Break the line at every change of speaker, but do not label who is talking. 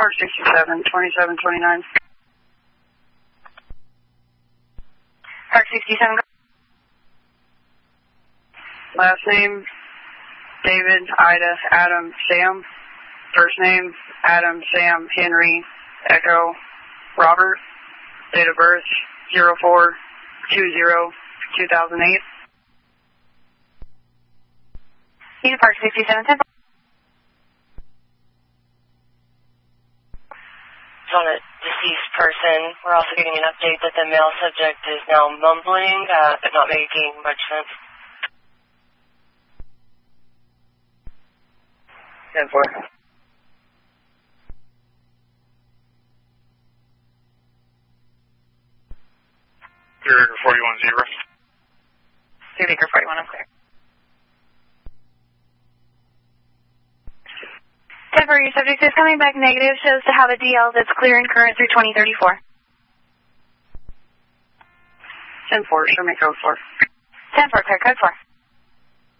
Park 67, 2729.
Park 67.
Last name, David, Ida, Adam, Sam. First name, Adam, Sam, Henry, Echo, Robert. Date of birth, 04/20/2008.
Unit Park 6710.
On a deceased person. We're also getting an update that the male subject is now mumbling, but not making much sense.
10-4.
Baker 41-0.
Baker 41, I'm clear. Temporary subject is coming back negative, shows to have a DL that's clear and current through 2034.
10-4, show me code 4.
10-4, clear, code 4.